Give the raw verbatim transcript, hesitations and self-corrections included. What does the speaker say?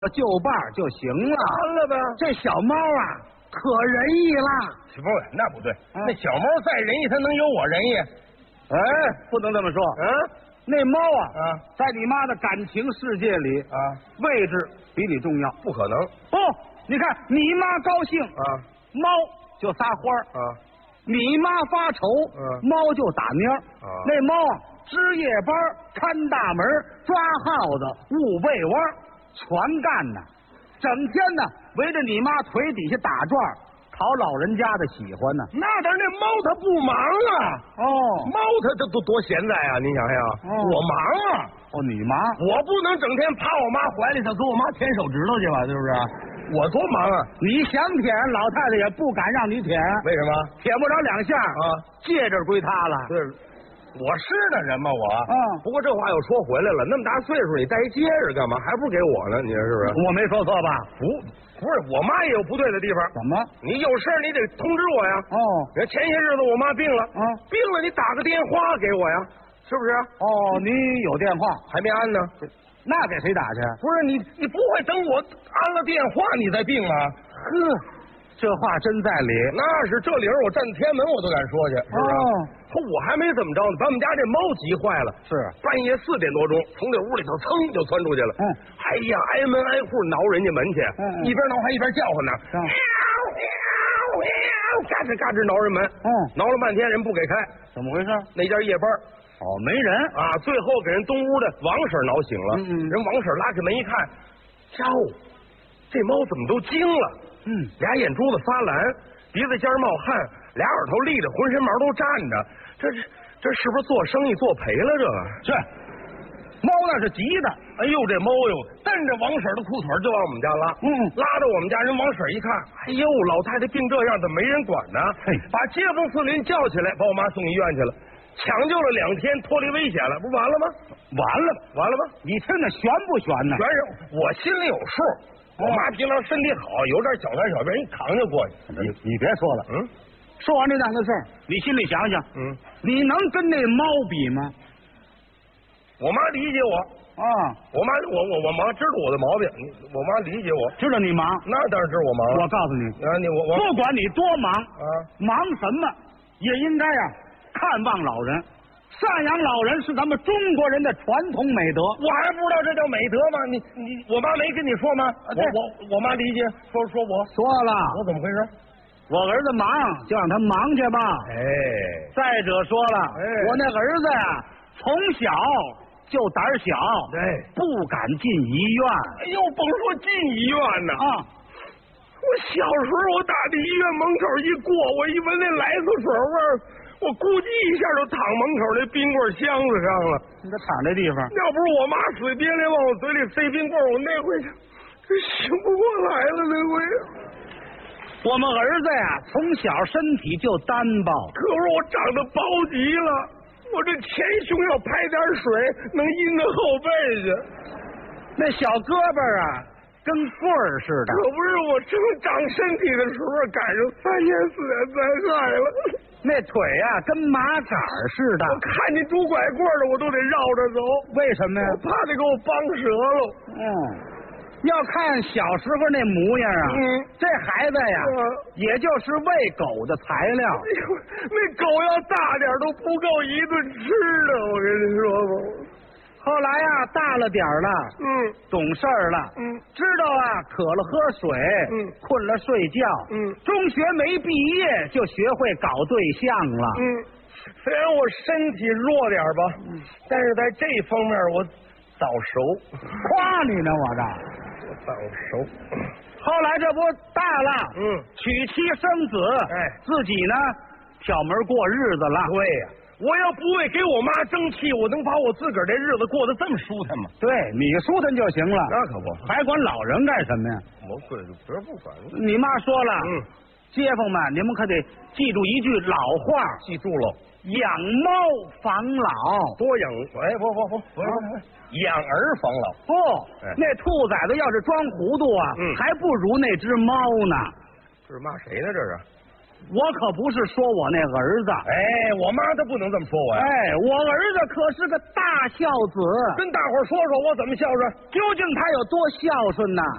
就伴就行了， 完了呗。 这小猫啊，可仁义了。 不是，那不对，嗯、那小猫再仁义，它能有我仁义？ 哎，不能这么说。 嗯， 那猫啊， 啊， 在你妈的感情世界里啊， 位置比你重要。 不可能。 不，你看你妈高兴啊， 猫就撒欢啊； 你妈发愁， 嗯、 啊，猫就打喵。 啊， 那猫啊，值夜班、看大门、抓耗子、捂被窝。全干呢，整天呢围着你妈腿底下打转，讨老人家的喜欢呢。 那点那猫它不忙啊！ 哦， 猫它它多多闲在啊！你想想， 哦、 我忙啊！ 哦，你忙， 我不能整天趴我妈怀里头给我妈舔手指头去吧？是不是？我多忙啊！ 你想舔，老太太也不敢让你舔。 为什么？ 舔不着两下啊，戒指归她了。 对。我是那人吗？我， 嗯， 不过这话又说回来了，那么大岁数你戴一戒指干嘛？还不如给我呢？你说是不是？ 我没说错吧？ 不，不是，我妈也有不对的地方。 怎么？ 你有事你得通知我呀。 哦， 前些日子我妈病了， 嗯， 病了你打个电话给我呀，是不是？ 哦，你有电话还没安呢， 那给谁打去？ 不是你，你不会等我安了电话你再病吗？ 呵。这话真在理， 那是这理儿，我站天门我都敢说去，是不是？哦，我还没怎么着呢，把我们家这猫急坏了。 是半夜四点多钟，从这屋里头噌就窜出去了。 嗯， 哎呀，挨门挨户挠人家门去， 嗯嗯、 一边挠还一边叫唤呢，喵喵喵，嘎吱嘎吱挠人门。 嗯， 挠了半天人不给开， 怎么回事？ 那家夜班。 哦，没人啊，最后给人东屋的王婶挠醒了。 嗯嗯， 人王婶拉开门一看，家伙，这猫怎么都惊了？ 嗯， 俩眼珠子发蓝，鼻子尖冒汗，俩耳朵立着，浑身毛都站着，这是这是不是做生意做赔了？这个是猫那是急的， 哎呦这猫哟，蹬着王婶的裤腿就往我们家拉， 嗯， 拉到我们家人王婶一看，哎呦老太太病这样怎么没人管呢？ 嘿， 把街坊四邻叫起来，把我妈送医院去了，抢救了两天，脱离危险了，不完了吗？ 完了完了吗？ 你听着悬不悬呢？ 悬是，我心里有数。我妈平常身体好，有点小三小病，一扛就过去。 你你别说了， 嗯， 说完这档子事儿，你心里想想， 嗯， 你能跟那猫比吗？ 我妈理解我啊， 我妈我我我妈知道我的毛病，我妈理解我， 知道你忙， 那当然知道我忙了。 我告诉你， 啊，你我我不管你多忙啊， 忙什么也应该呀、啊、看望老人。赡养老人是咱们中国人的传统美德， 我还不知道这叫美德吗？你你我妈没跟你说吗？我我我妈理解，说说我说了， 我怎么回事？ 我儿子忙就让他忙去吧。 哎， 再者说了， 哎、 我那儿子呀、啊，从小就胆小， 对， 不敢进医院。 哎呦，甭说进医院呢啊！ 我小时候我打这医院门口一过，我一闻那来子水味儿。我估计一下就躺门口那冰棍箱子上了。 你这躺这地方， 要不是我妈死别连往我嘴里塞冰棍，我那回这醒不过来了。那回， 我们儿子呀，从小身体就单薄， 可是我长得薄极了，我这前胸要拍点水，能阴到后背去。 那小胳膊啊，跟棍儿似的。 可不是，我正长身体的时候，赶上三年四点灾害了。 那腿呀、啊，跟马掌似的。 我看见拄拐棍的，我都得绕着走。 为什么呀？ 我怕他给我绑折了。 嗯，要看小时候那模样啊， 嗯， 这孩子呀，嗯、也就是喂狗的材料。 哎呦，那狗要大点都不够一顿吃的，我跟你说吧。 后来呀、啊，大了点了， 嗯， 懂事儿了， 嗯， 知道啊，渴了喝水， 嗯， 困了睡觉， 嗯， 中学没毕业就学会搞对象了， 嗯，虽然我身体弱点吧，嗯，但是在这方面我早熟， 夸你呢，我这， 我早熟。 后来这不大了， 嗯， 娶妻生子， 哎， 自己呢挑门过日子了， 对呀、啊。我要不为给我妈争气，我能把我自个儿这日子过得这么舒坦吗？ 对，你舒坦就行了， 那可不， 还管老人干什么呀？ 我不不是不管。 你妈说了， 嗯， 街坊们，你们可得记住一句老话， 记住了， 养猫防老， 多养，哎，不不不，不是、啊、养儿防老。 不、哎，那兔崽子要是装糊涂啊， 嗯， 还不如那只猫呢。 这是骂谁呢？这是。 我可不是说我那儿子。 哎，我妈她不能这么说我呀。 哎，我儿子可是个大孝子， 跟大伙儿说说我怎么孝顺。 究竟他有多孝顺呢？